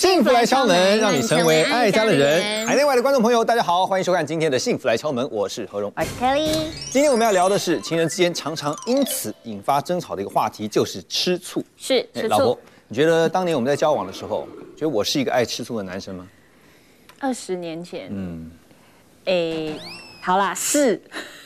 幸福来敲门，让你成为爱家的人。海内外的观众朋友，大家好，欢迎收看今天的幸福来敲门，我是何荣， 我是 Kelly。 今天我们要聊的是情人之间常常因此引发争吵的一个话题，就是吃醋。 是吃醋。 老婆，你觉得当年我们在交往的时候，觉得我是一个爱吃醋的男生吗 ？20年前，好啦，是，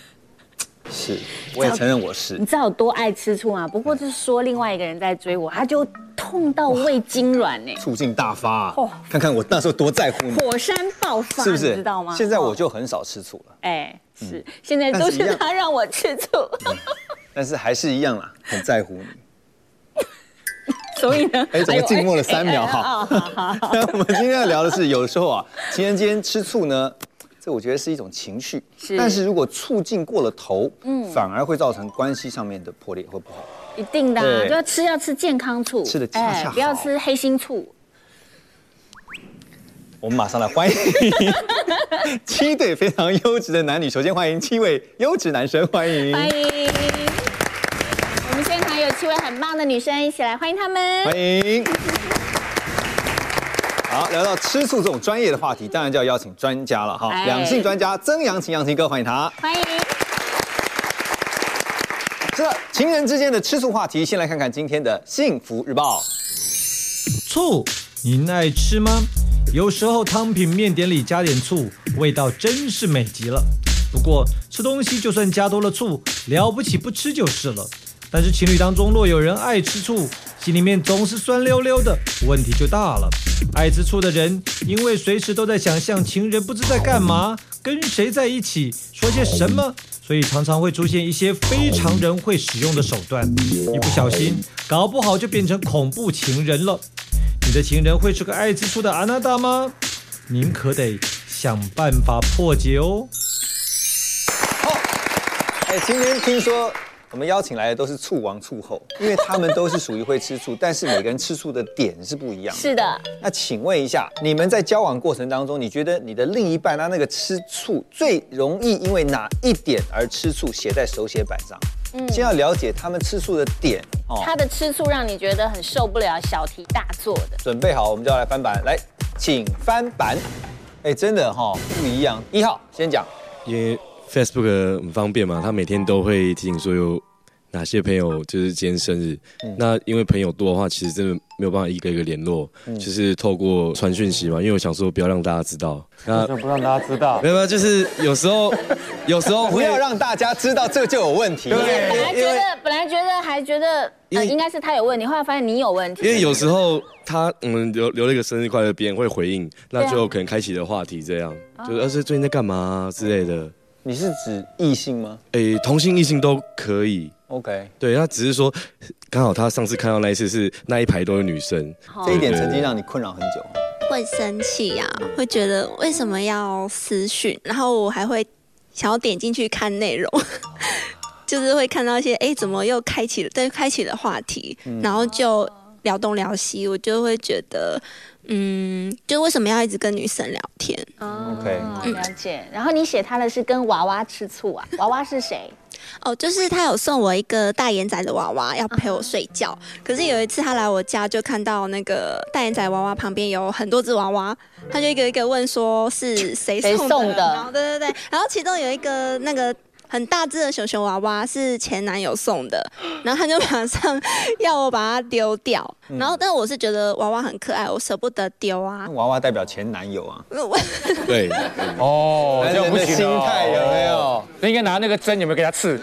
我也承认我是。 你知道有多爱吃醋吗？不过就是说另外一个人在追我，他就痛到胃痉挛呢， 醋劲大发啊！看看我那时候多在乎你， 火山爆发， 是不是？ 你知道吗？ 现在我就很少吃醋了。 是，现在都是他让我吃醋， 但是还是一样啦，很在乎你。 所以呢， 怎么静默了3秒？好，那我们今天要聊的是，有的时候啊，情人间吃醋呢，这我觉得是一种情绪，但是如果醋劲过了头，反而会造成关系上面的破裂，会不好。 一定的啊，就要吃健康醋， 吃的恰恰好， 不要吃黑心醋。 我们马上来欢迎7对非常优质的男女，首先欢迎7位优质男生，欢迎。 我们现场有7位很棒的女生，一起来欢迎他们。 欢迎。好，聊到吃醋这种专业的话题，当然就要邀请专家了哈，两性专家曾阳晴，阳晴哥，欢迎他。 欢迎。 这情人之间的吃醋话题，先来看看今天的幸福日报。 醋，您爱吃吗？有时候汤品、面点里加点醋，味道真是美极了。不过吃东西就算加多了醋，了不起不吃就是了。但是情侣当中若有人爱吃醋，心里面总是酸溜溜的，问题就大了。爱吃醋的人，因为随时都在想象情人不知在干嘛，跟谁在一起，说些什么，所以常常会出现一些非常人会使用的手段，一不小心，搞不好就变成恐怖情人了。你的情人会是个爱吃醋的阿娜达吗？您可得想办法破解哦。 好，今天听说我们邀请来的都是醋王醋后，因为他们都是属于会吃醋，但是每个人吃醋的点是不一样的。 是的。 那请问一下，你们在交往过程当中，你觉得你的另一半他那个吃醋最容易因为哪一点而吃醋，写在手写板上？先要了解他们吃醋的点哦。 他的吃醋让你觉得很受不了，小题大做的。 准备好，我们就要来翻版，来，请翻版。真的不一样。1号先讲， 因为 Facebook 很方便嘛，他每天都会提醒说有哪些朋友就是今天生日。那因为朋友多的话，其实真的没有办法一个一个联络，就是透过传讯息嘛。因为我想说不要让大家知道。 为什么不让大家知道？ 没有，就是有时候不要让大家知道，这就有问题。 对，本来觉得还觉得应该是他有问题，后来发现你有问题。 因为有时候我们留了一个生日快乐，别人会回应，那最后可能开启了话题，这样就是最近在干嘛之类的。 你是指异性吗？ 同性异性都可以。 OK， 对，他只是说刚好他上次看到那一次是那一排都是女生， 这一点曾经让你困扰很久。 会生气啊，会觉得为什么要私讯，然后我还会想要点进去看内容，就是会看到一些怎么又开启了话题，然后就聊东聊西，我就会觉得就为什么要一直跟女生聊天 ？OK， 了解。然后你写他的是跟娃娃吃醋啊？娃娃是谁？ 就是他有送我一个大眼仔的娃娃，要陪我睡觉。可是有一次他来我家，就看到那个大眼仔娃娃旁边有很多只娃娃，他就一个一个问说是谁送的？然后对，然后其中有一个那个很大只的熊熊娃娃是前男友送的，然后他就马上要我把它丢掉。然后，但我是觉得娃娃很可爱，我舍不得丢啊。 娃娃代表前男友啊。 对。 男人的心态有没有？ 那应该拿那个针有没有给他刺？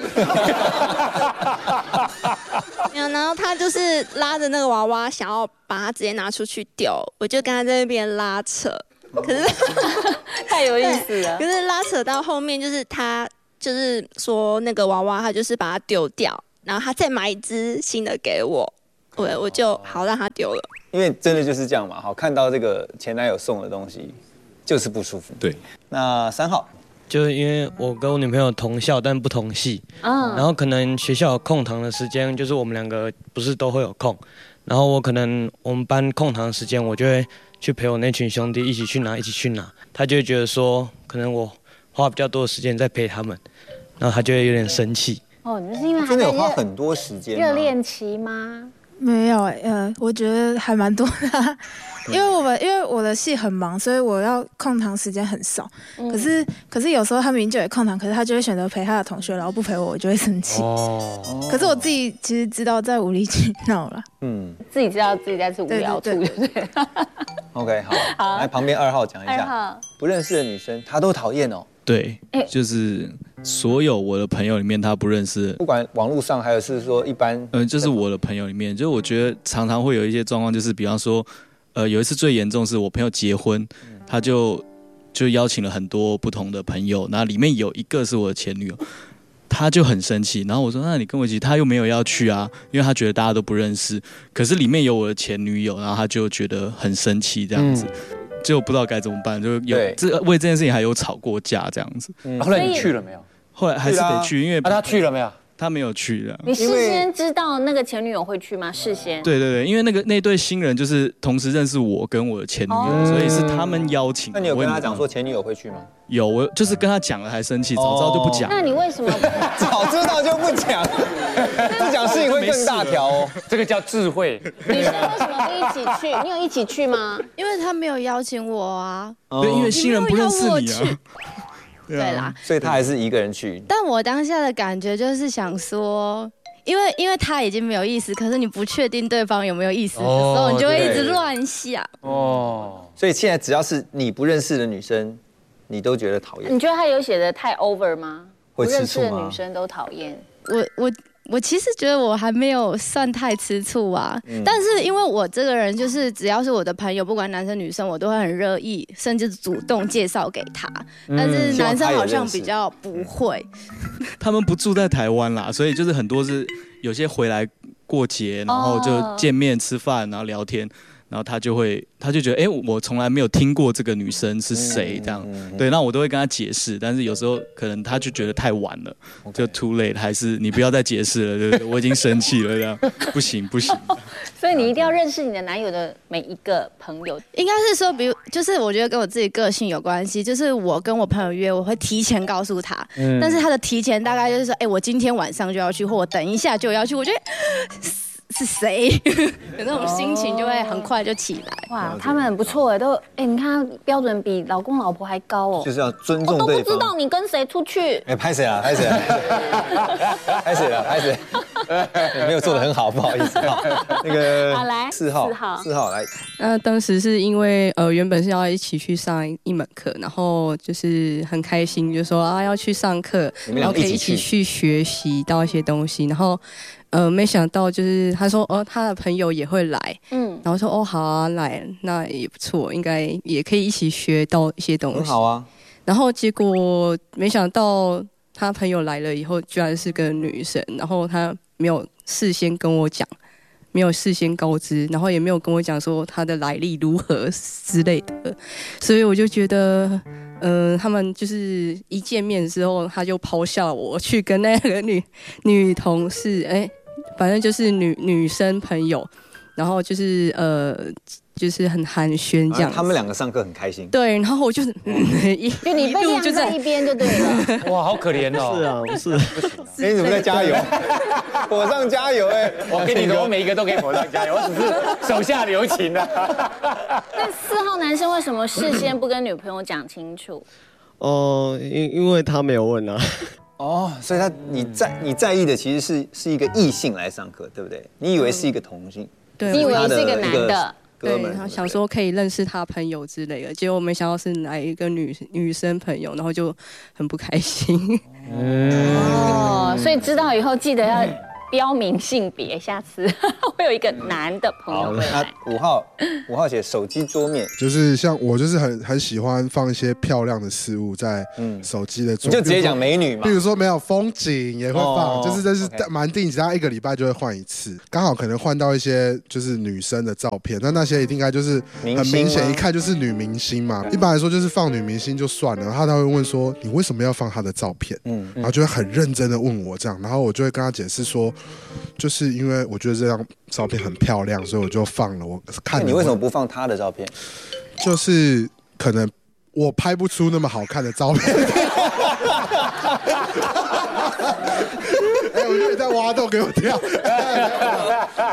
然后他就是拉着那个娃娃，想要把它直接拿出去丢，我就跟他在那边拉扯。可是太有意思了。 可是拉扯到后面，就是他就是说那个娃娃，他就是把它丢掉，然后他再买一只新的给我，我就好让他丢了。 因为真的就是这样嘛，看到这个前男友送的东西，就是不舒服。 对。 那3号， 就是因为我跟我女朋友同校但不同系，然后可能学校有空堂的时间，就是我们2个不是都会有空，然后我们班空堂的时间，我就会去陪我那群兄弟一起去拿，他就会觉得说可能我花比较多的时间在陪他们，然后他就会有点生气。 你们是因为真的有花很多时间？ 热恋期吗？ 没有我觉得还蛮多的，因为我的系很忙，所以我要空堂时间很少。可是有时候他明明就有空堂，可是他就会选择陪他的同学，然后不陪我就会生气。可是我自己其实知道在无理取闹了。 自己知道自己在是无聊处，对不对 ？OK， 好，来旁边2号讲一下。2号不认识的女生，她都讨厌哦。 对，就是所有我的朋友里面，他不认识， 不管网络上还有是说一般， 就是我的朋友里面，就我觉得常常会有一些状况，就是比方说，有一次最严重是我朋友结婚，他就邀请了很多不同的朋友，那里面有一个是我的前女友，他就很生气，然后我说，那你跟我一起，他又没有要去啊，因为他觉得大家都不认识，可是里面有我的前女友，然后他就觉得很生气这样子。就不知道该怎么办，就有为这件事情还有吵过架这样子。 后来你去了没有？ 后来还是得去，因为他去了没有？ 他没有去的。 你事先知道那个前女友会去吗？事先？ 对，因为那对新人就是同时认识我跟我的前女友，所以是他们邀请。 那你有跟他讲说前女友会去吗？ 有，我就是跟他讲了还生气，早知道就不讲。 那你为什么早知道就不讲？不讲事情会更大条哦。 这个叫智慧。 女生为什么不一起去？你有一起去吗？ 因为他没有邀请我啊。 对，因为新人不认识你啊。 对啦， 所以他还是一个人去。 但我当下的感觉就是想说，因为他已经没有意思，可是你不确定对方有没有意思的时候，你就会一直乱想。 所以现在只要是你不认识的女生，你都觉得讨厌。 你觉得他有写的太 over 吗？ 会不认识的吃醋吗？ 女生都讨厌。 我其实觉得我还没有算太吃醋啊，但是因为我这个人就是只要是我的朋友，不管男生女生，我都会很乐意，甚至主动介绍给他。但是男生好像比较不会。 他们不住在台湾啦，所以就是很多是有些回来过节，然后就见面吃饭，然后聊天。然后他就觉得，我从来没有听过这个女生是谁这样，对，那我都会跟他解释，但是有时候可能他就觉得太晚了，就 too late， 还是你不要再解释了，对不对？我已经生气了，这样不行。 所以你一定要认识你的男友的每一个朋友， 应该是说，比如就是我觉得跟我自己个性有关系，就是我跟我朋友约，我会提前告诉他，但是他的提前大概就是说，我今天晚上就要去，或我等一下就要去，我觉得。是谁？有那种心情就会很快就起来。 哇，他们很不错都你看标准比老公老婆还高哦。 就是要尊重对方。 我都不知道你跟谁出去。 拍谁了？没有做得很好，不好意思啊。那个好来 4号来。 当时是因为原本是要一起去上一门课，然后就是很开心，就说要去上课，然后可以一起去学习到一些东西，然后。没想到就是他说他的朋友也会来，然后说好啊来，那也不错，应该也可以一起学到一些东西， 很好啊。 然后结果没想到他朋友来了以后，居然是个女生，然后他没有事先跟我讲，没有事先告知，然后也没有跟我讲说他的来历如何之类的，所以我就觉得。他们就是一见面之后，他就抛下我去跟那个女同事，反正就是女生朋友，然后就是就是很寒暄这样。 他们两个上课很开心。 对，然后我就是就你被晾在一边就对了。 哇，好可怜哦。 是啊，不是。 你怎么在加油？火上加油我跟你说，我每一个都可以火上加油，我只是手下留情啊。 那4号男生为什么事先不跟女朋友讲清楚？ 因为他没有问啊。 所以你在意的其实是一个异性来上课，对不对？你以为是一个同性， 对， 你以为是一个男的。 对，然后想说可以认识他朋友之类的，结果没想到是来一个女生朋友，然后就很不开心。 所以知道以后记得要标明性别，下次会有一个男的朋友会来。 5号写手机桌面， 就是像我就是很喜欢放一些漂亮的事物在手机的桌面， 你就直接讲美女嘛。 比如说没有风景也会放，这是蛮定期，大概1个礼拜就会换一次，刚好可能换到一些就是女生的照片，那些应该就是很明显一看就是女明星嘛。一般来说就是放女明星就算了，他会问说你为什么要放她的照片？然后就会很认真的问我这样，然后我就会跟他解释说。就是因为我觉得这张照片很漂亮，所以我就放了。我看你为什么不放他的照片？ 就是可能我拍不出那么好看的照片。我觉得你在挖洞给我跳。 不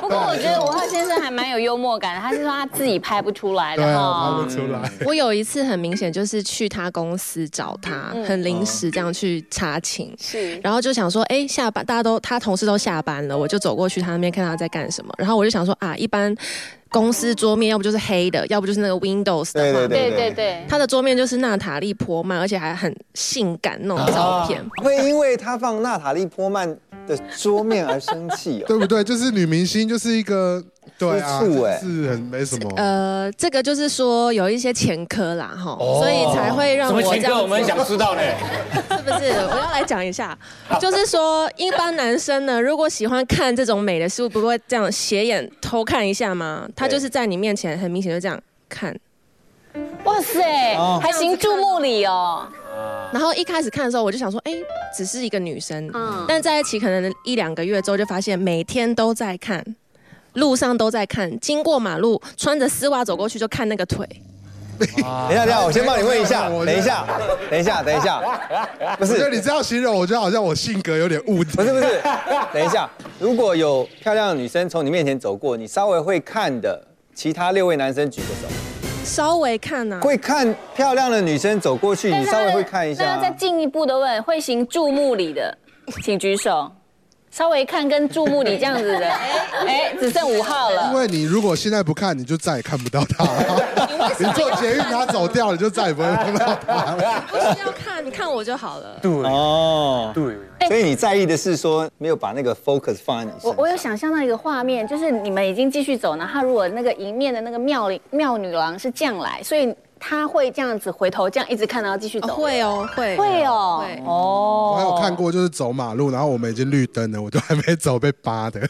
不过我觉得5号先生还蛮有幽默感的，他是说他自己拍不出来的对啊，拍不出来。 我有一次很明显就是去他公司找他，很临时这样去查寝， 是， 然后就想说，哎，下班他同事都下班了，我就走过去他那边看他在干什么，然后我就想说啊，一般公司桌面要不就是黑的，要不就是那个 Windows 的画面， 对， 他的桌面就是娜塔莉波曼，而且还很性感那种照片， 会因为他放娜塔莉波曼的桌面而生气哦， 对不对？就是女明星就是一个。对啊， 是很没什么。 这个就是说有一些前科啦，哈，所以才会让我这样。 什么前科？我们想知道呢。 是不是？我要来讲一下，就是说，一般男生呢，如果喜欢看这种美的事物，不会这样斜眼偷看一下吗？他就是在你面前很明显就这样看。 哇塞，还行注目礼哦。 然后一开始看的时候，我就想说，哎，只是一个女生，但在一起可能1-2个月之后，就发现每天都在看。路上都在看，经过马路穿着丝袜走过去就看那个腿。 等一下，我先帮你问一下。等一下，不是， 我觉得你这样形容，我觉得好像我性格有点误解。 不是，等一下，如果有漂亮的女生从你面前走过，你稍微会看的，其他6位男生举个手。 稍微看啊， 会看漂亮的女生走过去，你稍微会看一下。 那要再进一步的问，会行注目礼的，请举手。稍微看跟注目礼这样子的，只剩5号了。 因为你如果现在不看，你就再也看不到他了。你坐捷运他走掉，你就再也不会碰到他了。 不需要看，你看我就好了。 对哦，对。所以你在意的是说没有把那个 focus 放在你身上。 我有想象到一个画面，就是你们已经继续走，然后如果那个迎面的那个妙女郎是这样来，所以。他会这样子回头，这样一直看，然后继续走。 会哦。 我还有看过，就是走马路，然后我们已经绿灯了，我都还没走，被扒的。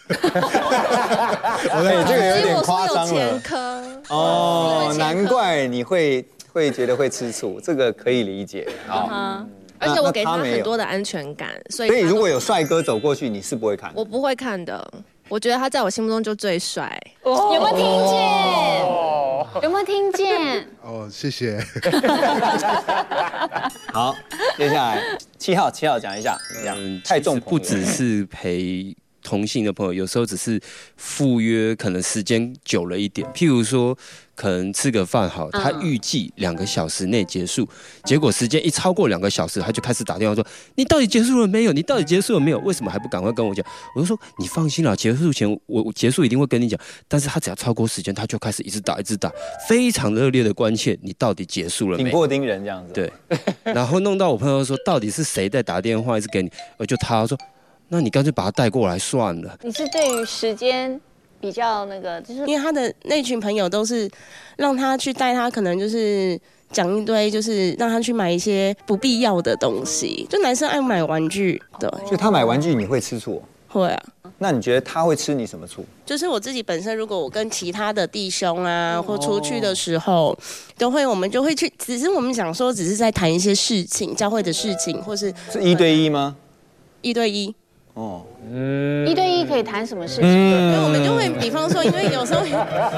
这个有点夸张了。哦，难怪你会觉得会吃醋，这个可以理解。 而且我给他很多的安全感，所以如果有帅哥走过去，你是不会看。 我不会看的。我觉得他在我心目中就最帅。 有没有听见？有没有听见？ 哦，谢谢。 好，接下来7号讲一下，太重不只是陪同性的朋友，有时候只是赴约，可能时间久了一点。譬如说，可能吃个饭好，他预计2个小时内结束，结果时间一超过2个小时，他就开始打电话说：“你到底结束了没有？你到底结束了没有？为什么还不赶快跟我讲？”我就说：“你放心啦，结束前我结束一定会跟你讲。”但是他只要超过时间，他就开始一直打，非常热烈的关切你到底结束了没？ 紧迫盯人这样子。 对，然后弄到我朋友说：“到底是谁在打电话一直给你？”就他说。那你干脆把他带过来算了。 你是对于时间比较那个，就是因为他的那群朋友都是让他去带他，可能就是讲一堆，就是让他去买一些不必要的东西。就男生爱买玩具，对。 所以他买玩具你会吃醋？ 会啊。 那你觉得他会吃你什么醋？ 就是我自己本身，如果我跟其他的弟兄啊，或出去的时候，我们就会去，只是我们想说，只是在谈一些事情，教会的事情，或是 1对1吗 ？1对1。 1对1可以谈什么事情？ 因为我们就会，比方说，因为有时候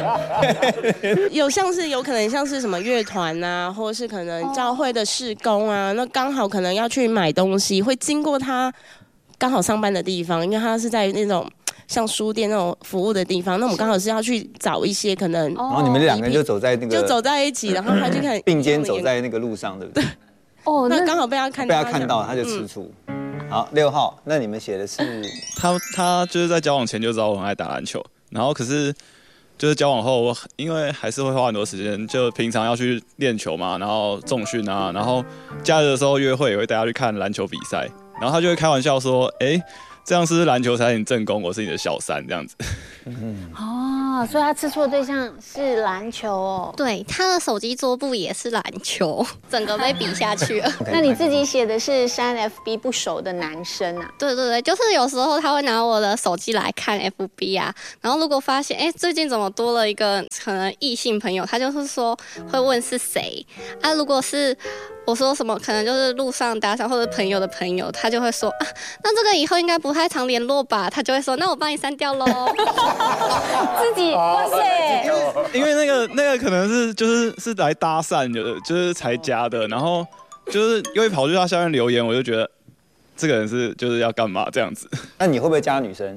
有可能像是什么乐团啊，或者是可能教会的事工啊，那刚好可能要去买东西，会经过他刚好上班的地方，因为他是在那种像书店那种服务的地方，那我们刚好是要去找一些可能， 然后你们2个人就走在那个， 就走在一起，然后他就看并肩走在那个路上，对不对？ 那刚好被他看到， 他就吃醋。好，6号，那你们写的是他就是在交往前就知道我很爱打篮球，然后可是就是交往后，因为还是会花很多时间，就平常要去练球嘛，然后重训啊，然后假日的时候约会也会带他去看篮球比赛，然后他就会开玩笑说：“这样是篮球才是你正宫，我是你的小三这样子。” 所以他吃醋的对象是篮球哦。 对，他的手机桌布也是篮球，整个被比下去了。 那你自己写的是删 FB 不熟的男生啊？ 对，就是有时候他会拿我的手机来看 FB 啊，然后如果发现最近怎么多了一个可能异性朋友，他就是说会问是谁啊，如果是我说什么可能就是路上搭上或者朋友的朋友，他就会说啊，那这个以后应该不太常联络吧？他就会说那我帮你删掉咯。 自己哇塞， 因为那个可能是就是来搭讪的，就是才加的，然后就是又会跑去他下面留言，我就觉得这个人就是要干嘛这样子。 那你会不会加女生？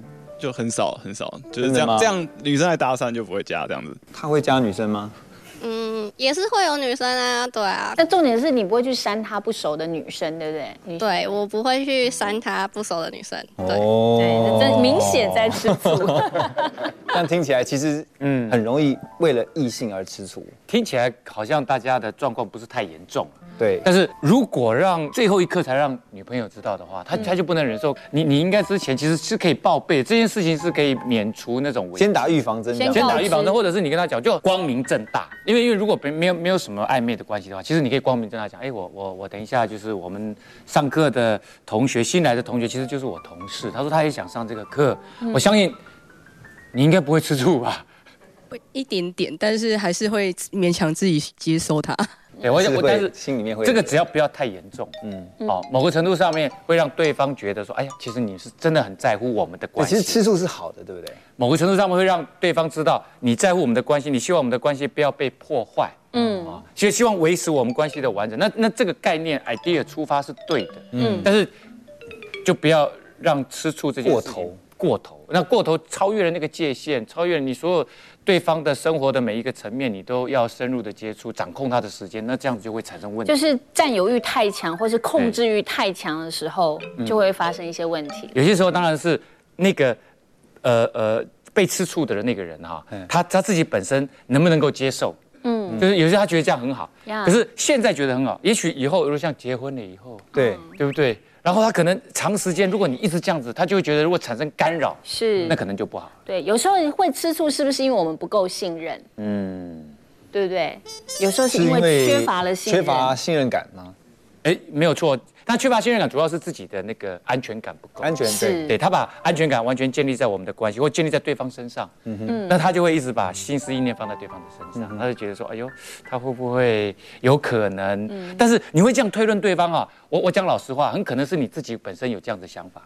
就很少，就是这样女生来搭讪就不会加这样子。 他会加女生吗？ 也是会有女生啊，对啊。 但重点是你不会去删他不熟的女生，对不对？ 对，我不会去删他不熟的女生。对， 对，这明显在吃醋。 但听起来其实很容易为了异性而吃醋。 听起来好像大家的状况不是太严重。 对， 但是如果让最后一刻才让女朋友知道的话，他就不能忍受。你应该之前其实是可以报备，这件事情是可以免除那种先打预防针， 先打预防针，或者是你跟他讲就光明正大，因为如果没有什么暧昧的关系的话，其实你可以光明正大讲，我等一下就是我们上课的同学，新来的同学其实就是我同事，他说他也想上这个课，我相信你应该不会吃醋吧？ 一点点，但是还是会勉强自己接受它。 对，但是心里面会这个只要不要太严重，某个程度上面会让对方觉得说，哎呀，其实你是真的很在乎我们的关系。 其实吃醋是好的，对不对？ 某个程度上面会让对方知道你在乎我们的关系，你希望我们的关系不要被破坏，其实希望维持我们关系的完整。那这个概念 idea 出发是对的，但是就不要让吃醋这件事情过头，那过头超越了那个界限，超越了你所有对方的生活的每一个层面，你都要深入的接触，掌控他的时间，那这样子就会产生问题。 就是占有欲太强，或是控制欲太强的时候，就会发生一些问题。 有些时候当然是那个被吃醋的那个人哈，他自己本身能不能够接受？就是有些他觉得这样很好，可是现在觉得很好，也许以后如果像结婚了以后，对不对？然后他可能长时间，如果你一直这样子，他就会觉得如果产生干扰，那可能就不好。 对，有时候会吃醋，是不是因为我们不够信任？对不对？有时候是因为缺乏了信任， 缺乏信任感吗？ 没有错。但缺乏信任感主要是自己的那个安全感不够。 安全对，他把安全感完全建立在我们的关系，或建立在对方身上。那他就会一直把心思意念放在对方的身上，他就觉得说，哎呦，他会不会有可能？但是你会这样推论对方啊？我讲老实话，很可能是你自己本身有这样的想法。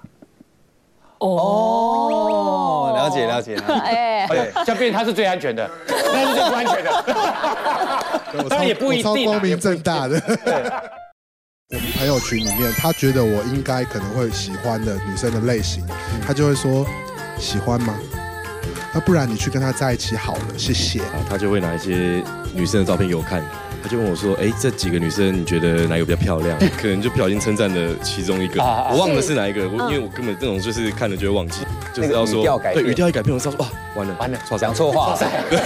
了解。 对，这样变成他是最安全的，那是最不安全的。当然也不一定， 超光明正大的。我们朋友群里面，他觉得我应该可能会喜欢的女生的类型，他就会说喜欢吗？那不然你去跟他在一起好了，谢谢。 他就会拿一些女生的照片给我看，他就问我说：“这几个女生你觉得哪个比较漂亮？”可能就不小心称赞了其中一个，我忘了是哪一个，因为我根本这种就是看了就会忘记，就是要说对语调一改变，我知道说哇完了， 讲错话。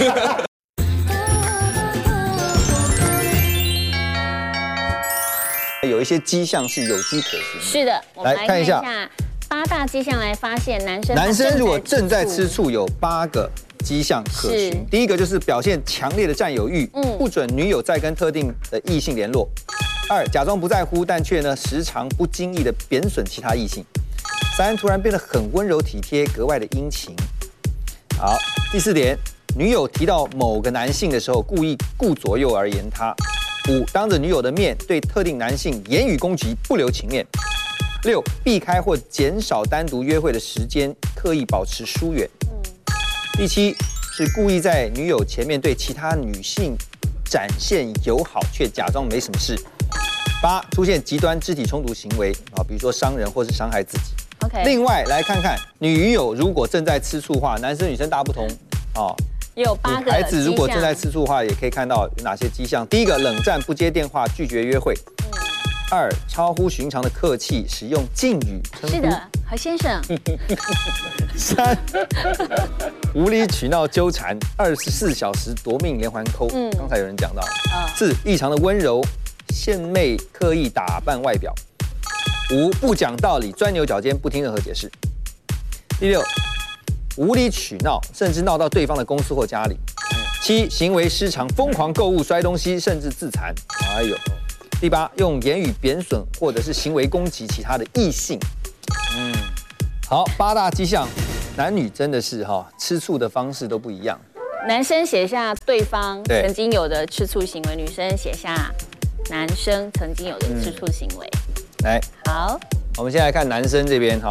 有一些迹象是有迹可循。 是的，我们来看一下8大迹象来发现男生如果正在吃醋，有8个迹象可循。第一个就是表现强烈的占有欲，不准女友再跟特定的异性联络。2，假装不在乎，但却时常不经意的贬损其他异性。3，突然变得很温柔体贴，格外的殷勤。好，第4点，女友提到某个男性的时候，故意顾左右而言他。5，当着女友的面对特定男性言语攻击，不留情面。6，避开或减少单独约会的时间，刻意保持疏远。第7，是故意在女友前面对其他女性展现友好，却假装没什么事。8，出现极端肢体冲突行为比如说伤人或是伤害自己。另外来看看女友如果正在吃醋的话，男生女生大不同也有8个。 孩子如果正在吃醋的话，也可以看到有哪些迹象。第一个，冷战不接电话，拒绝约会。2，超乎寻常的客气，使用敬语称呼。 是的，何先生。 3，无理取闹纠缠，24小时夺命连环扣。刚才有人讲到。4，异常的温柔，献媚，刻意打扮外表。5，不讲道理，钻牛角尖，不听任何解释。第6，无理取闹，甚至闹到对方的公司或家里。7，行为失常，疯狂购物、摔东西，甚至自残。第8，用言语贬损或者是行为攻击其他的异性。好，8大迹象，男女真的是吃醋的方式都不一样。 男生写下对方曾经有的吃醋行为，女生写下男生曾经有的吃醋行为。 来， 好， 我们先来看男生这边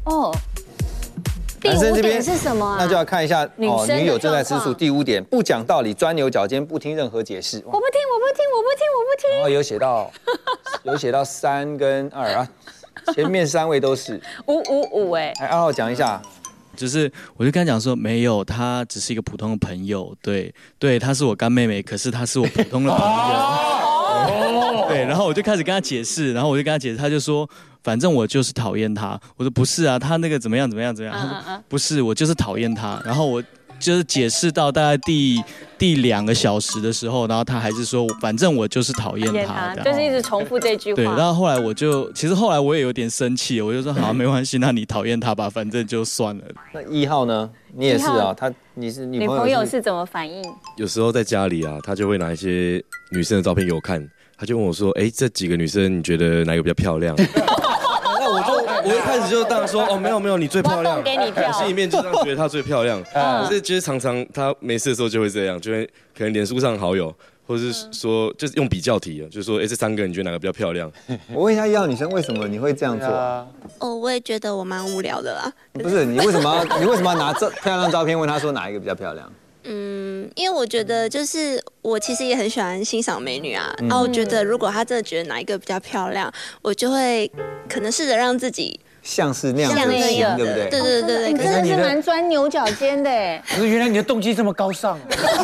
第5点是什么啊？ 那就要看一下女友正在吃醋。第5点，不讲道理，钻牛角尖，不听任何解释。 我不听。 然后有写到3跟2啊，前面3位都是 555。 来，2号讲一下就是我就跟他讲说，没有，他只是一个普通的朋友，对，他是我干妹妹，可是他是我普通的朋友。对，然后我就开始跟他解释，他就说，反正我就是讨厌他。我说不是啊，他那个怎么样，他说不是，我就是讨厌他。然后我就是解释到大概第2个小时的时候，然后他还是说，反正我就是讨厌他， 就是一直重复这句话。 对，然后后来其实后来我也有点生气，我就说好，没关系，那你讨厌他吧，反正就算了。 那1号呢？你也是啊，你是女朋友是怎么反应？ 有时候在家里啊，他就会拿一些女生的照片给我看，他就问我说，这几个女生你觉得哪个比较漂亮？那我一开始就当然说没有你最漂亮， 给你票， 心里面就这样觉得她最漂亮。可是其实常常她没事的时候就会这样，就会可能脸书上好友，或者是说就是用比较题，就是说这3个你觉得哪个比较漂亮？ 我问一下1号女生，为什么你会这样做？ 我也觉得我蛮无聊的啦。 不是你为什么要拿漂亮照片问她说哪一个比较漂亮？ 因为我觉得就是我其实也很喜欢欣赏美女啊，我觉得如果她真的觉得哪一个比较漂亮，我就会可能试着让自己像是那样的型，对不对？ 对， 你真的是蛮钻牛角尖的哎。 可是原来你的动机这么高尚，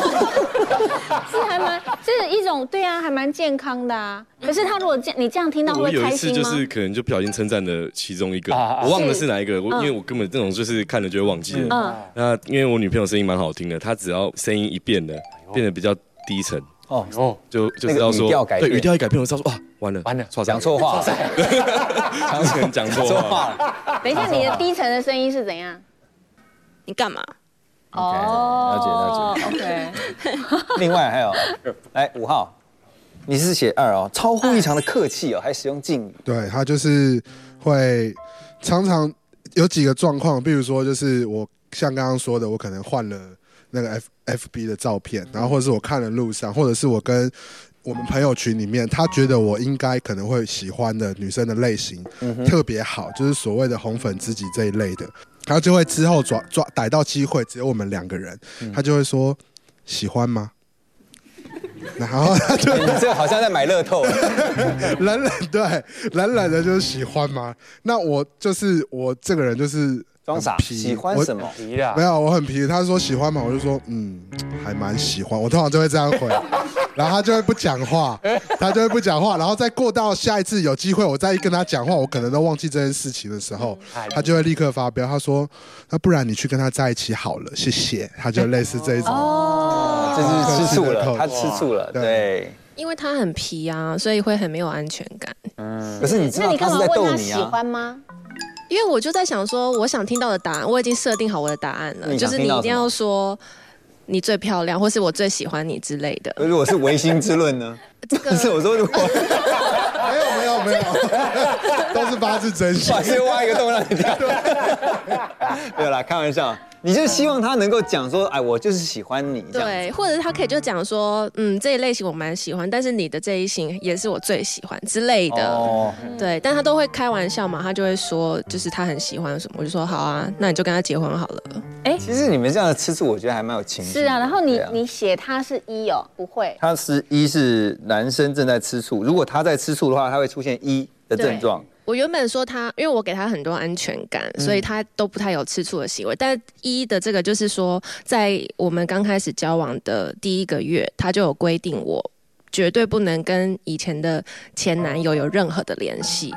是一种对啊，还蛮健康的啊。可是他如果你这样听到会开心吗？ 我有一次就是可能就不小心称赞了其中一个，我忘了是哪一个，因为我根本这种就是看了就会忘记了。那因为我女朋友声音蛮好听的，她只要声音一变得比较低沉。就是要说对语调一改变，我知道说完了， 讲错话， 常常讲错话。 等一下，你的低沉的声音是怎样？ 你干嘛？ 了解。 OK。 另外还有，来5号，你是写2哦，超乎异常的客气哦，还使用敬语。 对，他就是会常常有几个状况，比如说就是我像刚刚说的，我可能换了那个 FB 的照片，然后或者是我看了路上，或者是我跟我们朋友群里面，他觉得我应该可能会喜欢的女生的类型特别好，就是所谓的红粉知己这一类的，他就会之后逮到机会，只有我们2个人，他就会说喜欢吗？然后他就你这好像在买乐透， 冷的就是喜欢吗？那我这个人就是装傻，喜欢什么？ 没有，我很皮。他说喜欢吗？我就说还蛮喜欢。我通常就会这样回，然后他就会不讲话，然后再过到下一次有机会我再跟他讲话，我可能都忘记这件事情的时候，他就会立刻发飙。他说那不然你去跟他在一起好了，谢谢。他就类似这一种， 就是吃醋了，他吃醋了，对。 因为他很皮啊，所以会很没有安全感。 可是你知道他是在逗你啊？ 喜欢吗？ 因为我就在想说，我想听到的答案，我已经设定好我的答案了，就是你一定要说你最漂亮，或是我最喜欢你之类的。 如果是唯心之论呢？但是我说如果没有，都是发自真心。 先挖一个洞让你跳。没有啦，开玩笑。你就希望他能够讲说，我就是喜欢你。 对，或者是他可以就讲说，这一类型我蛮喜欢，但是你的这一型也是我最喜欢之类的。对，但他都会开玩笑嘛，他就会说，就是他很喜欢什么，我就说好啊，那你就跟他结婚好了。 其实你们这样的吃醋，我觉得还蛮有情绪。 是啊，然后你写他是1哦，不会。 他是1是男生正在吃醋，如果他在吃醋的话，他会出现1的症状。 我原本说他，因为我给他很多安全感，所以他都不太有吃醋的行为。但1的这个就是说，在我们刚开始交往的第1个月，他就有规定我绝对不能跟以前的前男友有任何的联系。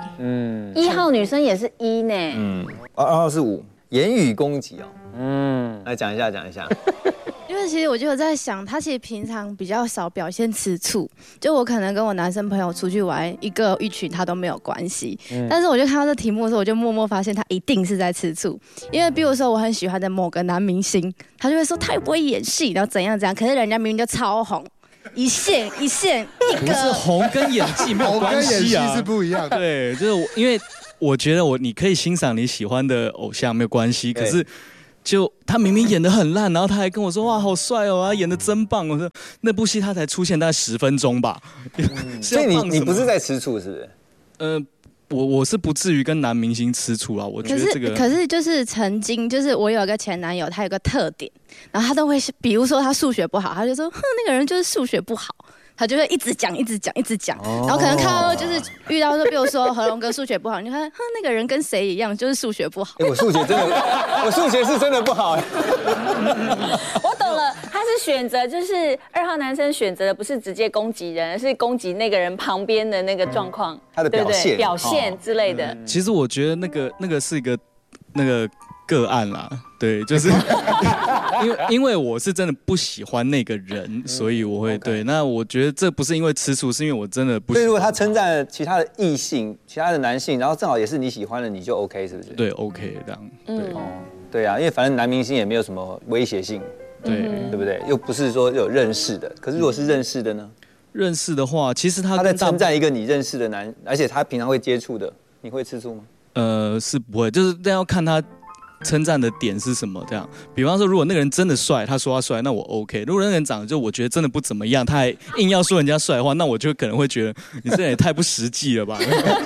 1号女生也是1呢。 2号是5，言语攻击哦。来讲一下。 因为其实我就有在想，他其实平常比较少表现吃醋，就我可能跟我男生朋友出去玩，一群他都没有关系。但是我就看到这题目的时候，我就默默发现他一定是在吃醋。因为比如说我很喜欢的某个男明星，他就会说他也不会演戏，然后怎样，可是人家明明就超红。一线一个不是红跟演技没有关系啊， 红跟演戏是不一样的。 对，就是因为我觉得你可以欣赏你喜欢的偶像没有关系，可是就他明明演得很烂，然后他还跟我说哇好帅哦，他演得真棒。我说那部戏他才出现大概10分钟吧， 所以你不是在吃醋是不是？ 我是不至于跟男明星吃醋啊，我觉得这个。 可是就是曾经就是我有一个前男友，他有个特点，然后他都会比如说他数学不好，他就说哼那个人就是数学不好。他就会一直讲，然后可能看到就是遇到说，比如说何龙哥数学不好，你就看，那个人跟谁一样，就是数学不好。 我数学是真的不好。 我懂了，他是选择就是2号男生选择的不是直接攻击人，而是攻击那个人旁边的那个状况， 他的表现之类的。 其实我觉得那个是一个个案啦，对，就是因为我是真的不喜欢那个人，所以我会对。那我觉得这不是因为吃醋，是因为我真的不喜欢。 所以如果他称赞了其他的异性、其他的男性，然后正好也是你喜欢的，你就 OK 是不是？ 对 ，OK 这样。 对啊，因为反正男明星也没有什么威胁性，对不对？又不是说有认识的，可是如果是认识的呢？ 认识的话，其实他在称赞一个你认识的男，而且他平常会接触的，你会吃醋吗？ 是不会，就是但要看他称赞的点是什么。这样，比方说，如果那个人真的帅，他说他帅，那我 OK。如果那个人长得就我觉得真的不怎么样，他还硬要说人家帅的话，那我就可能会觉得你这人也太不实际了吧。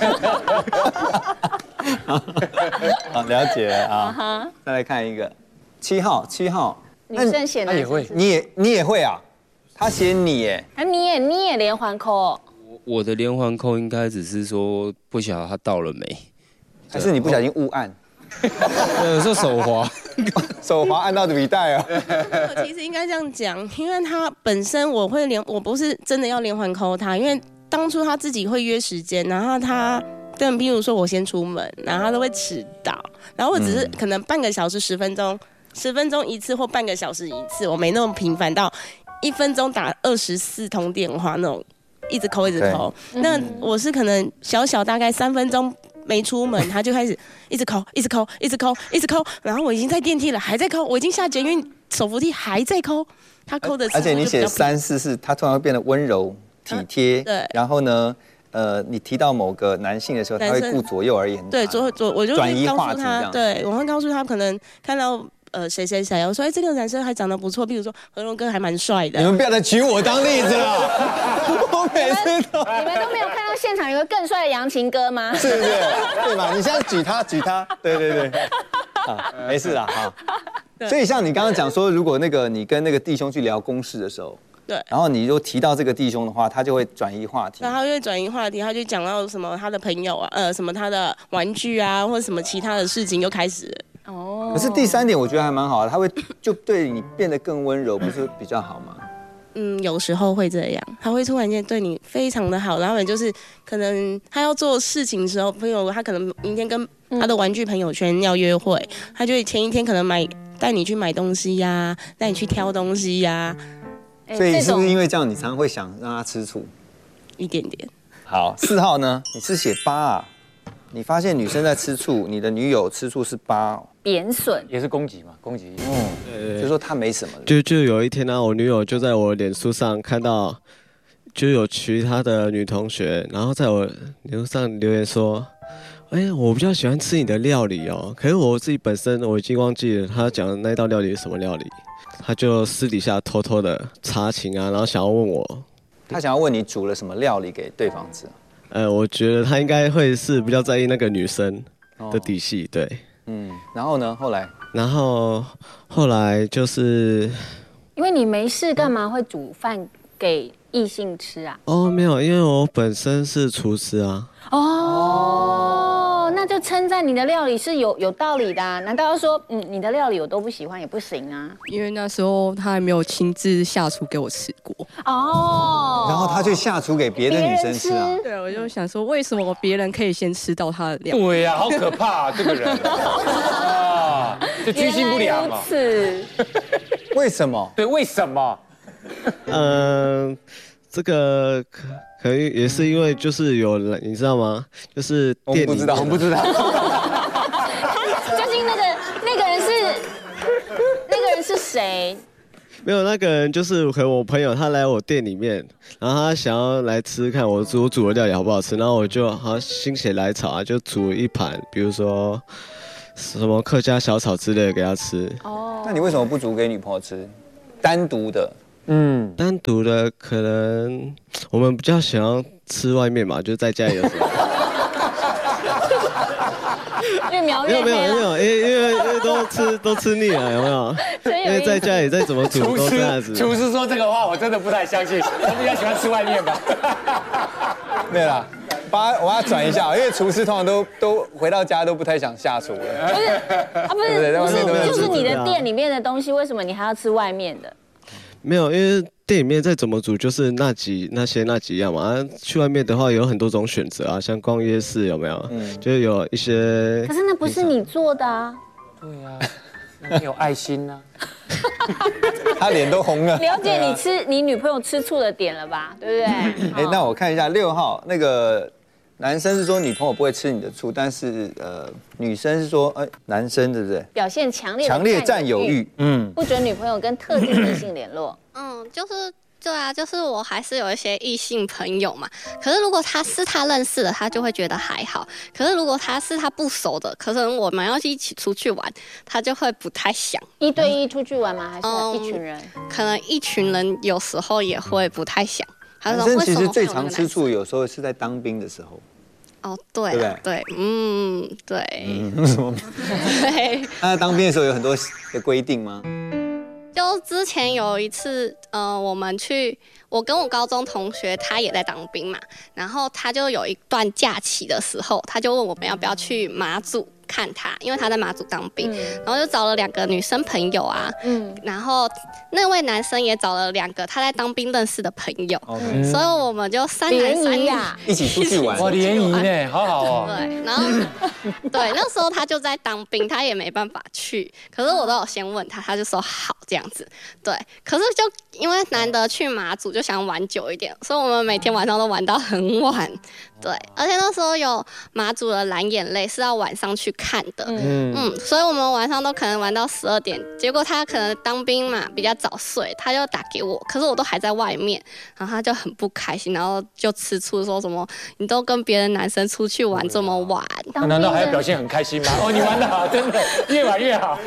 好，了解啊。再来看一个7号， 女生写男生也会，你也会啊？他写你耶， 你也连环扣。 我的连环扣应该只是说不晓得他到了没， 还是你不小心误按？ 有时候手滑按到笔袋啊。 我其实应该这样讲，因为他本身我不是真的要连环扣他，因为当初他自己会约时间，然后他比如说我先出门，然后他都会迟到，然后我只是可能半个小时10分钟一次或半个小时一次，我没那么频繁到1分钟打24通电话那种，一直扣。那我是可能小大概3分钟没出门，他就开始一直扣，然后我已经在电梯了，还在扣，我已经下捷运手扶梯还在扣，他扣的次数就比较。 而且你写3、4是他突然会变得温柔体贴， 对。 然后呢，你提到某个男性的时候，他会顾左右而言他， 对，我就转移告诉他， 话题这样。 对，我会告诉他可能看到。谁，我说这个男生还长得不错，比如说何龙哥还蛮帅的。 你们不要再举我当例子了，我每次都。 你们都没有看到现场有个更帅的扬琴哥吗？ 是不是？对嘛？你现在举他，对。啊，没事啦，好。所以像你刚刚讲说，如果你跟那个弟兄去聊公事的时候， 对， 然后你就提到这个弟兄的话，他就会转移话题。 然后他就会转移话题，他就讲到什么他的朋友啊，什么他的玩具啊，或者什么其他的事情又开始了。 可是第3点我觉得还蛮好的，他会就对你变得更温柔，不是比较好吗？ 有时候会这样，他会突然间对你非常的好，然后就是可能他要做事情的时候，朋友他可能明天跟他的玩具朋友圈要约会，他就会前一天可能带你去买东西呀，带你去挑东西呀。 所以是不是因为这样，你常常会想让他吃醋？ 一点点。 好，4号呢？你是写8啊？你发现女生在吃醋，你的女友吃醋是8， 贬损也是攻击嘛？攻击。 就说她没什么。 就有一天呢，我女友就在我脸书上看到，就有其他的女同学，然后在我脸书上留言说：“我比较喜欢吃你的料理哦。”可是我自己本身我已经忘记了她讲的那道料理是什么料理，她就私底下偷偷的查情啊，然后想要问我， 她想要问你煮了什么料理给对方吃。 我觉得他应该会是比较在意那个女生的底细，对。 然后呢？ 后来就是， 因为你没事干嘛会煮饭给异性吃啊？ 没有，因为我本身是厨师啊。 那就称赞你的料理是有道理的啊。难道要说你的料理我都不喜欢也不行啊？ 因为那时候他还没有亲自下厨给我吃过。 然后他就下厨给别的女生吃啊？ 对，我就想说，为什么别人可以先吃到他的料？ 对呀，好可怕这个人啊，就居心不良啊。 是。 为什么？ 对，为什么？ 这个可能也是因为就是有人，你知道吗？就是店里我们不知道。 究竟那个人是谁？ 没有，那个人就是可能我朋友，他来我店里面，然后他想要来吃看我煮的料理好不好吃，然后我就好心血来潮啊，就煮一盘，比如说什么客家小炒之类的给他吃。 那你为什么不煮给女朋友吃？单独的？ 单独的可能我们比较想要吃外面嘛，就在家里的时候。 有点没有，因为都吃腻了，有没有？因为在家里再怎么煮都这样子。 厨师说这个话，我真的不太相信，他比较喜欢吃外面吧？ 对啦，我要转一下，因为厨师通常都回到家都不太想下厨了。 不是，就是你的店里面的东西，为什么你还要吃外面的？ 没有，因为店里面再怎么煮就是那几样嘛。去外面的话有很多种选择啊，像逛夜市有没有？就是有一些。 可是那不是你做的啊。 对啊，你有爱心啊。 他脸都红了。 了解你女朋友吃醋的点了吧？对不对？ 那我看一下6号那个。男生是说女朋友不会吃你的醋，但是女生是说男生对不对？ 表现强烈占有欲， 不准女朋友跟特定异性联络。 就是对啊，就是我还是有一些异性朋友嘛。可是如果他是他认识的，他就会觉得还好。可是如果他是他不熟的，可能我们要一起出去玩，他就会不太想。 1对1出去玩吗？还是一群人？ 可能一群人有时候也会不太想。 男生其实最常吃醋，有时候是在当兵的时候。 对，对，对。 为什么？ 对。 那当兵的时候有很多的规定吗？ 就之前有一次，我跟我高中同学，他也在当兵嘛，然后他就有一段假期的时候，他就问我们要不要去马祖看他，因为他在马祖当兵，然后就找了2个女生朋友啊，然后那位男生也找了2个他在当兵认识的朋友，所以我们就3男3女一起出去玩。 哇，联谊呢，好好哦。 对，然后对，那时候他就在当兵，他也没办法去，可是我都有先问他，他就说好这样子。对，可是就因为难得去马祖，就想玩久一点，所以我们每天晚上都玩到很晚。对，而且那时候有马祖的蓝眼泪是要晚上去看的，所以我们晚上都可能玩到12点。结果他可能当兵嘛，比较早睡，他就打给我，可是我都还在外面，然后他就很不开心，然后就吃醋说什么你都跟别的男生出去玩这么晚， 难道还要表现很开心吗？你玩得好，真的越玩越好。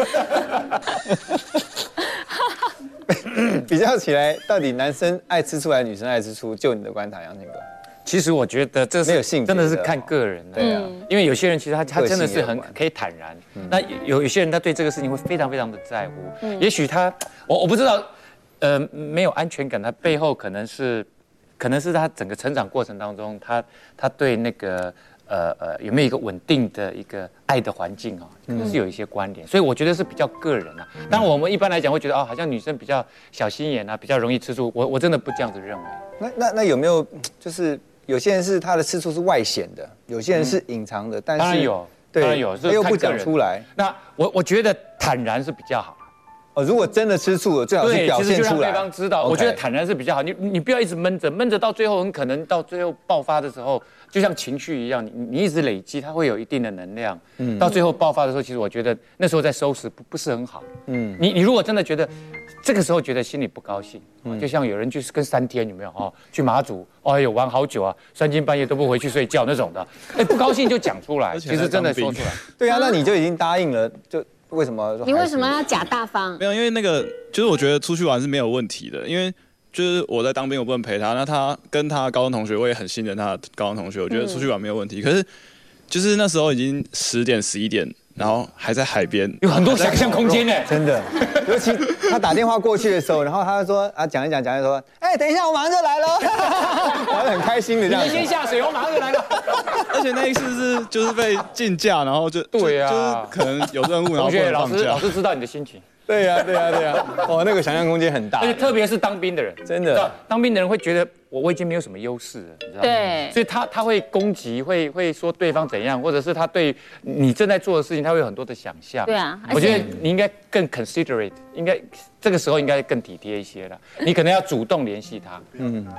比较起来，到底男生爱吃醋还是女生爱吃醋？就你的观察，杨庆哥。 其实我觉得这是真的是看个人的，对啊，因为有些人其实他真的是很可以坦然，那有些人他对这个事情会非常非常的在乎，也许他我不知道，没有安全感，他背后可能是他整个成长过程当中，他对那个有没有一个稳定的一个爱的环境啊，是有一些关联，所以我觉得是比较个人啊。当然我们一般来讲会觉得好像女生比较小心眼啊，比较容易吃醋，我真的不这样子认为。 那有没有就是有些人是他的吃醋是外显的，有些人是隐藏的，但是当然有，当然有， 他又不讲出来。 那我觉得坦然是比较好。 如果真的吃醋了，最好是表现出来， 其实就让对方知道。我觉得坦然是比较好，你不要一直闷着到最后，很可能到最后爆发的时候，就像情绪一样，你一直累积，它会有一定的能量。到最后爆发的时候，其实我觉得那时候再收拾不是很好。你如果真的觉得这个时候觉得心里不高兴，就像有人就是跟3天有没有去马祖，哎呦玩好久啊，3更半夜都不回去睡觉那种的，不高兴就讲出来，其实真的说出来。 对啊，那你就已经答应了，就。为什么？ 你为什么要假大方？ 没有，因为那个就是我觉得出去玩是没有问题的，因为就是我在当兵，我不能陪他。那他跟他高中同学，我也很信任他的高中同学，我觉得出去玩没有问题。可是就是那时候已经10点11点，然后还在海边， 有很多想象空间呢， 真的。尤其他打电话过去的时候，然后他就说讲一讲说，等一下我马上就来了，然后很开心的这样。 你先下水，我马上就来了。 而且那一次是就是被禁假，然后对啊，就是可能有任务，然后不能放假。 老师知道你的心情。 对呀，那个想象空间很大， 而且特别是当兵的人， 真的， 当兵的人会觉得我已经没有什么优势了，你知道吗？ 对， 所以他会攻击，会说对方怎样，或者是他对你正在做的事情，他会有很多的想象。 对啊， 我觉得你应该更 considerate， 应该这个时候应该更体贴一些了，你可能要主动联系他。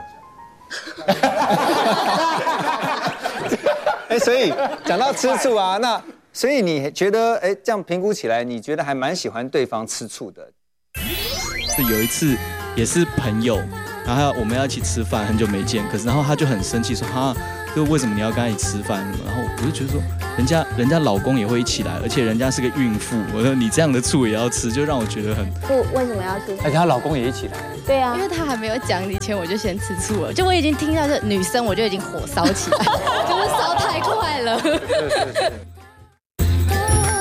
所以讲到吃醋啊，所以你觉得，这样评估起来，你觉得还蛮喜欢对方吃醋的？ 有一次也是朋友，然后我们要一起吃饭，很久没见，然后他就很生气说就为什么你要跟他一起吃饭？然后我就觉得说，人家老公也会一起来，而且人家是个孕妇，我说你这样的醋也要吃，就让我觉得很为什么要吃？ 而且她老公也一起来。 对啊， 因为他还没有讲以前，我就先吃醋了，就我已经听到这女生，我就已经火烧起来，就是烧太快了。 是。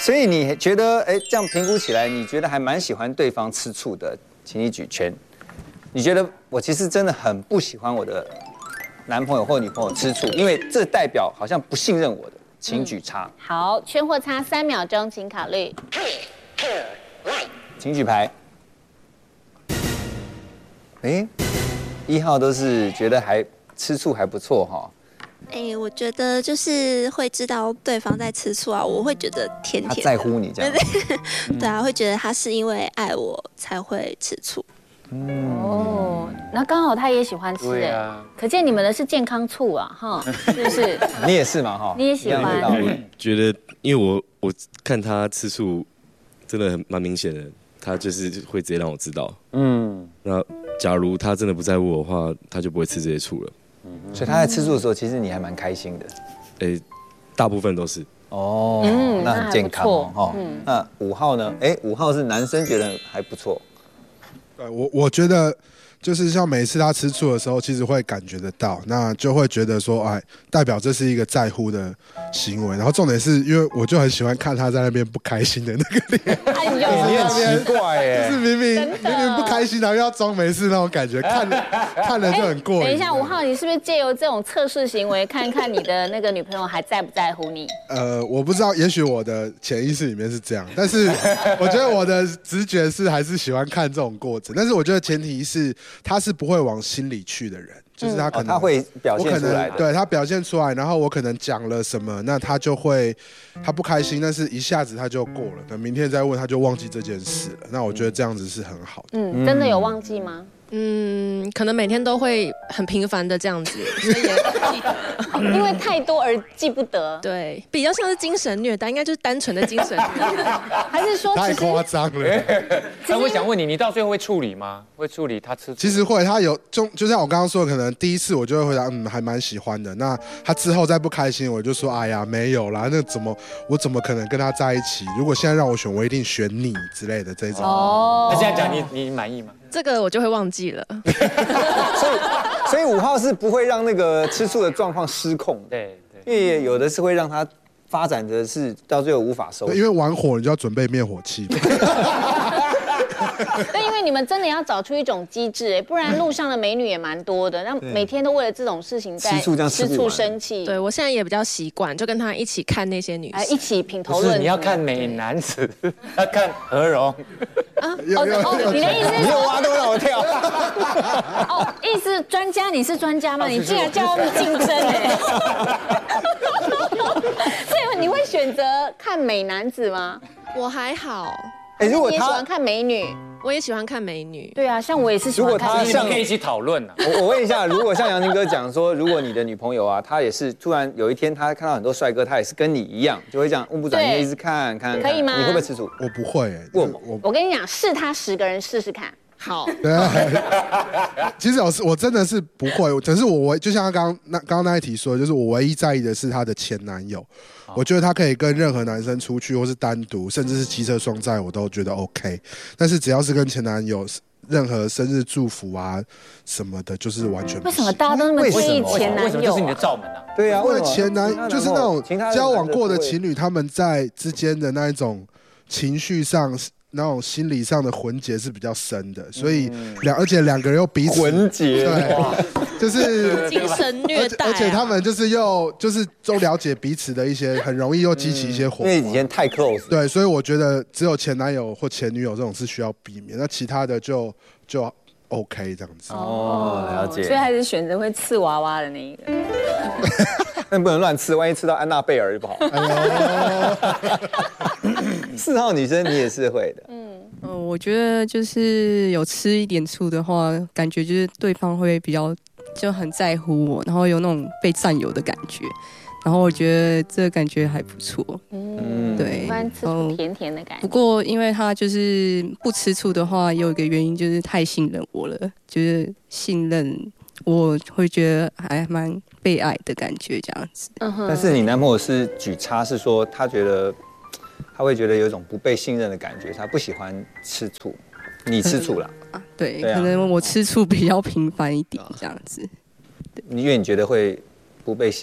所以你觉得，这样评估起来，你觉得还蛮喜欢对方吃醋的，请你举圈。你觉得我其实真的很不喜欢我的男朋友或女朋友吃醋，因为这代表好像不信任我的，请举叉。 好，圈或叉3秒钟，请考虑。 请举牌。1号都是觉得还吃醋还不错哈。 我觉得就是会知道对方在吃醋啊，我会觉得甜甜的。 他在乎你这样。 对啊，会觉得他是因为爱我才会吃醋。 那刚好他也喜欢吃可见你们的是健康醋啊，哈，是不是？ 你也是嘛，哈， 你也喜欢。 觉得，因为我看他吃醋，真的蛮明显的，他就是会直接让我知道。那假如他真的不在乎我的话，他就不会吃这些醋了。 所以他在吃醋的时候，其实你还蛮开心的。 大部分都是。 那很健康哦。那5号呢？5号是男生觉得还不错。 对，我觉得就是像每次他吃醋的时候，其实会感觉得到，那就会觉得说，代表这是一个在乎的行为。然后重点是因为我就很喜欢看他在那边不开心的那个脸， 你很奇怪就是明明不开心，然后又要装没事那种感觉，看了就很过瘾。 等一下，5号，你是不是借由这种测试行为，看看你的那个女朋友还在不在乎你？ 我不知道，也许我的潜意识里面是这样，但是我觉得我的直觉是还是喜欢看这种过程。但是我觉得前提是他是不会往心里去的人，就是他可能、 他会表现出来的， 对他表现出来，然后我可能讲了什么，那他就会他不开心，但是一下子他就过了，等明天再问他就忘记这件事了。那我觉得这样子是很好的。 真的有忘记吗？ 可能每天都会很频繁的这样子，所以也不记得， 因为太多而记不得。 对，比较像是精神虐待，应该就是单纯的精神虐待， 还是说太夸张了？ 那我想问你，你到最后会处理吗？会处理他吃醋？ 其实会，他有就像我刚刚说的，可能第一次我就会回答，还蛮喜欢的。那他之后再不开心，我就说，哎呀，没有啦，那我怎么可能跟他在一起？如果现在让我选，我一定选你之类的这种。 那现在讲你满意吗？ 这个我就会忘记了。 所以5号是不会让那个吃醋的状况失控。 对， 因为有的是会让他发展的是到最后无法收拾。 因为玩火你就要准备灭火器。 但因为你们真的要找出一种机制，不然路上的美女也蛮多的，那每天都为了这种事情在吃醋生气。 对，我现在也比较习惯，就跟他一起看那些女生， 一起品头论足。 你要看美男子，要看何荣。 你的意思是你有挖洞让我跳？ 意思专家，你是专家吗？你竟然叫他们竞争所以你会选择看美男子吗？ 我还好。 如果你也喜欢看美女， 我也喜欢看美女。 对啊，像我也是喜欢看美女。 如果他可以一起讨论啊。 我问一下，如果像杨金哥讲说，如果你的女朋友啊，她也是突然有一天她看到很多帅哥，她也是跟你一样，就会这样目不转睛一直看， 可以吗？ 你会不会吃醋？ 我不会。 我跟你讲，试他10个人试试看。好。 其实我真的是不会，只是我就像刚刚那一题说的，就是我唯一在意的是她的前男友。我觉得他可以跟任何男生出去，或是单独，甚至是机车双载，我都觉得 OK。但是只要是跟前男友任何生日祝福啊什么的，就是完全不行。 为什么大家都那么介意前男友？ 为什么这是你的罩门啊？ 对啊， 因为前男就是那种交往过的情侣，他们在之间的那一种情绪上。那种心理上的魂结是比较深的，所以而且两个人又彼此魂结， 对，就是精神虐待， 而且他们就是都了解彼此的一些，很容易又激起一些火花， 因为以前太 close。 对，所以我觉得只有前男友或前女友这种是需要避免，那其他的就 OK 这样子。 了解。 所以还是选择会刺娃娃的那一个。 那不能乱吃，万一吃到安娜贝尔就不好。4号女生你也是会的。 我觉得就是有吃一点醋的话，感觉就是对方会比较就很在乎我，然后有那种被占有的感觉，然后我觉得这个感觉还不错。对， 喜欢吃醋甜甜的感觉。 不过因为他就是不吃醋的话，有一个原因就是太信任我了，就是信任我会觉得还蛮被爱的感觉这样子。 但是你男朋友是举叉，是说他会觉得有一种不被信任的感觉，他不喜欢吃醋，你吃醋了。 对，可能我吃醋比较频繁一点这样子。 因为你觉得会不被信任。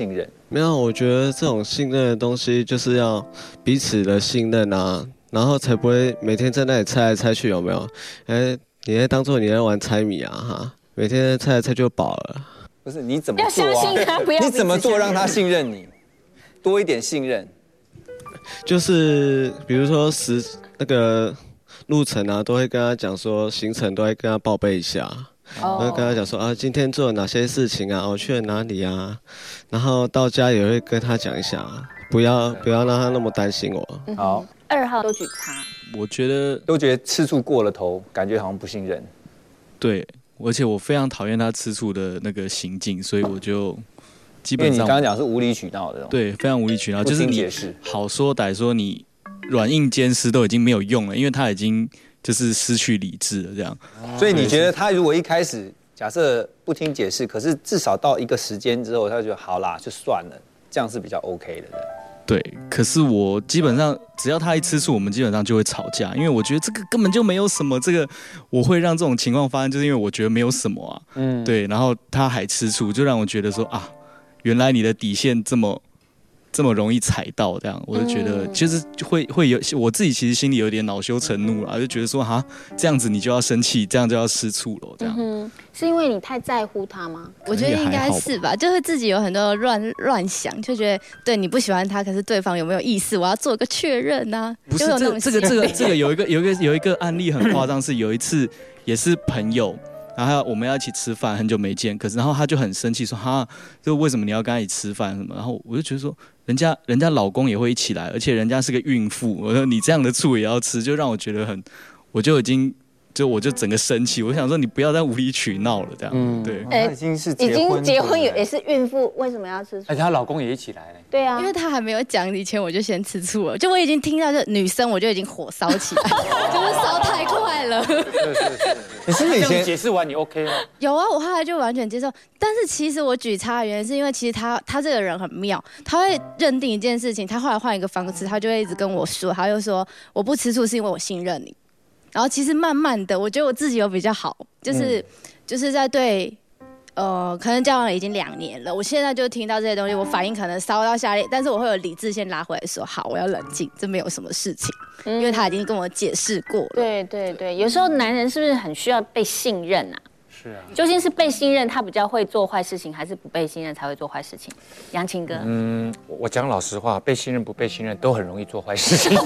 没有，我觉得这种信任的东西就是要彼此的信任啊，然后才不会每天在那里猜来猜去，有没有？你在当做你在玩猜谜啊哈，每天猜来猜就饱了。 不是你怎么做要相信他，不要你怎么做让他信任你，多一点信任。 就是比如说那个路程啊，都会跟他讲说行程，都会跟他报备一下。我会跟他讲说啊，今天做了哪些事情啊，我去了哪里啊，然后到家也会跟他讲一下，不要让他那么担心我。 好 ，2号都举叉， 我觉得都觉得吃醋过了头，感觉好像不信任。 对，而且我非常讨厌他吃醋的那个行径，所以我就基本上， 因为你刚刚讲是无理取闹的， 对，非常无理取闹，就是你解释好说歹说，你软硬兼施都已经没有用了，因为他已经就是失去理智了这样。 所以你觉得他如果一开始假设不听解释，可是至少到一个时间之后，他就觉得好啦，就算了，这样是比较 OK 的。 对，可是我基本上只要他一吃醋，我们基本上就会吵架，因为我觉得这个根本就没有什么，这个我会让这种情况发生，就是因为我觉得没有什么啊，对，然后他还吃醋，就让我觉得说啊，原来你的底线这么容易踩到，这样我就觉得就是会有我自己其实心里有点恼羞成怒啦，就觉得说哈，这样子你就要生气，这样就要吃醋了，这样。 是因为你太在乎他吗？ 我觉得应该是吧，就会自己有很多乱想，就觉得对你不喜欢他，可是对方有没有意思，我要做一个确认啊。 不是这个有一个案例很夸张，是有一次也是朋友。然后我们要一起吃饭，很久没见，可是然后他就很生气说哈，就为什么你要跟他一起吃饭什么？然后我就觉得说，人家老公也会一起来，而且人家是个孕妇，我说你这样的醋也要吃，就让我觉得我就整个生气，我想说你不要再无理取闹了，这样，对。 他已经结婚也是孕妇，为什么要吃醋？ 而且她老公也一起来了。 对啊， 因为他还没有讲以前，我就先吃醋了，就我已经听到这女生，我就已经火烧起来，就是烧太快了。 你是不是以前解释完你 OK 吗？ 有啊，我后来就完全接受。但是其实我举叉的原因是因为其实他这个人很妙，他会认定一件事情，他后来换一个方式，他就会一直跟我说，他就说我不吃醋是因为我信任你。然后其实慢慢的，我觉得我自己有比较好，就是在对，可能交往已经2年了，我现在就听到这些东西，我反应可能烧到下列，但是我会有理智先拉回来说，好，我要冷静，这没有什么事情，因为他已经跟我解释过了。 对，有时候男人是不是很需要被信任啊？ 是啊， 究竟是被信任他比较会做坏事情，还是不被信任才会做坏事情？杨琴哥， 我讲老实话，被信任不被信任都很容易做坏事情。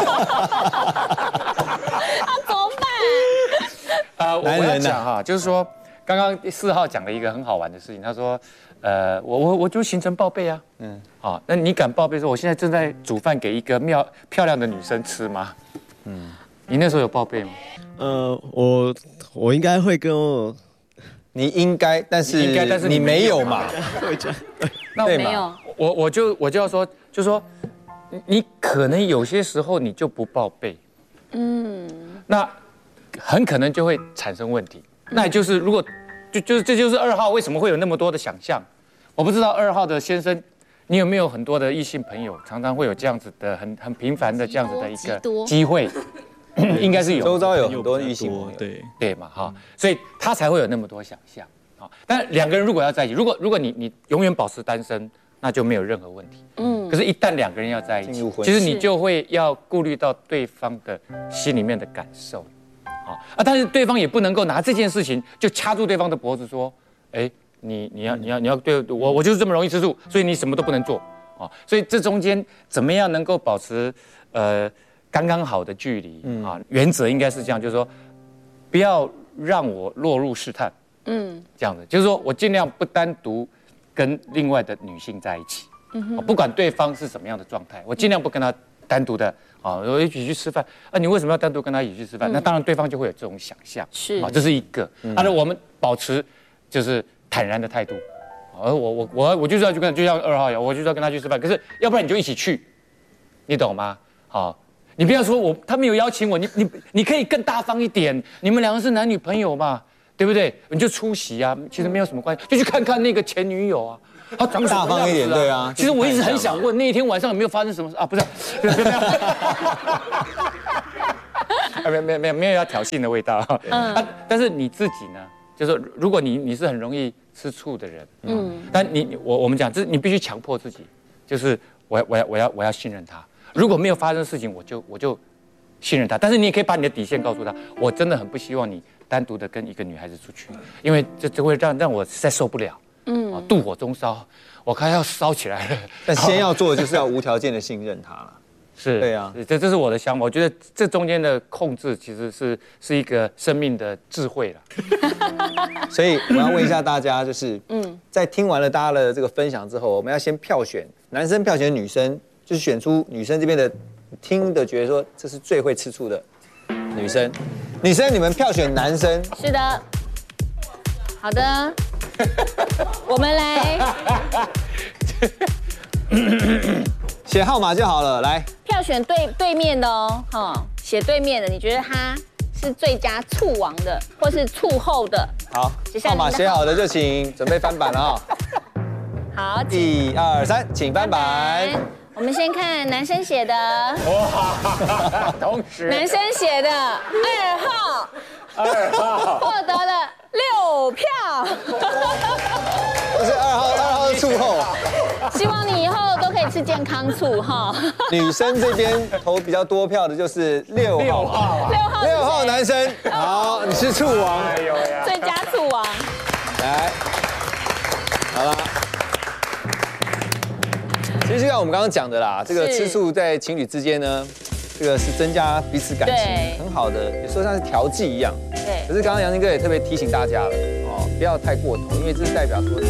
怎么办？ 我要讲哈，就是说，刚刚4号讲了一个很好玩的事情，他说，我就行程报备啊，好，那你敢报备说我现在正在煮饭给一个漂亮的女生吃吗？你那时候有报备吗？ 我应该会跟我， 你应该，但是你没有嘛？ 那我没有，我就要说，就是说，你可能有些时候你就不报备，那很可能就会产生问题。那也就是如果这就是2号为什么会有那么多的想象？我不知道2号的先生，你有没有很多的异性朋友，常常会有这样子的很频繁的这样子的一个机会？应该是有， 周遭有很多异性朋友， 对嘛哈，所以他才会有那么多想象啊。但2个人如果要在一起，如果你永远保持单身，那就没有任何问题。可是，一旦2个人要在一起，其实你就会要顾虑到对方的心里面的感受，但是对方也不能够拿这件事情就掐住对方的脖子说，你要对我就是这么容易吃醋，所以你什么都不能做啊。所以这中间怎么样能够保持刚刚好的距离啊？原则应该是这样，就是说不要让我落入试探，这样子，就是说我尽量不单独跟另外的女性在一起，不管对方是什么样的状态，我尽量不跟他单独的我一起去吃饭你为什么要单独跟他一起去吃饭？那当然对方就会有这种想象，这是一个。我们保持就是坦然的态度，我就是要去跟，就像2号一样，我就是要跟他去吃饭，可是要不然你就一起去，你懂吗？你不要说他没有邀请我，你可以更大方一点，你们2个是男女朋友嘛，对不对？你就出席啊，其实没有什么关系，就去看看那个前女友啊，他长什么样子啊， 大方一点，对啊。 其实我一直很想问，那一天晚上有没有发生什么事啊？不是，没有要挑衅的味道。但是你自己呢？就是说，如果你是很容易吃醋的人。但我们讲，这你必须强迫自己，就是我要信任他。如果没有发生事情，我就信任他。但是你也可以把你的底线告诉他，我真的很不希望你单独的跟一个女孩子出去，因为这会让我实在受不了。妒火中烧，我看要烧起来了。 但先要做的就是要无条件的信任他了。 是， 对啊， 这是我的想法。我觉得这中间的控制其实是一个生命的智慧了。 所以我要问一下大家，就是在听完了大家的这个分享之后，我们要先票选男生，票选女生，就是选出女生这边的听的觉得说这是最会吃醋的女生。女生你们票选男生。 是的。好的。我们来写号码就好了，来票选对面的哦，写对面的，你觉得他是最佳醋王的，或是醋后的？ 好，号码写好的就请准备翻版了啊。 好 ，1、2、3，请翻版。 我们先看男生写的， 哇，同时男生写的2号获得了6票， 这是2号是醋后。 希望你以后都可以吃健康醋哈。 女生这边投比较多票的就是6号，6号男生，好，你是醋王， 最佳醋王。 来，好了。其实就像我们刚刚讲的啦，这个吃醋在情侣之间呢，这个是增加彼此感情很好的，有时候像是调剂一样。 对。 可是刚刚杨金哥也特别提醒大家了，不要太过头，因为这是代表说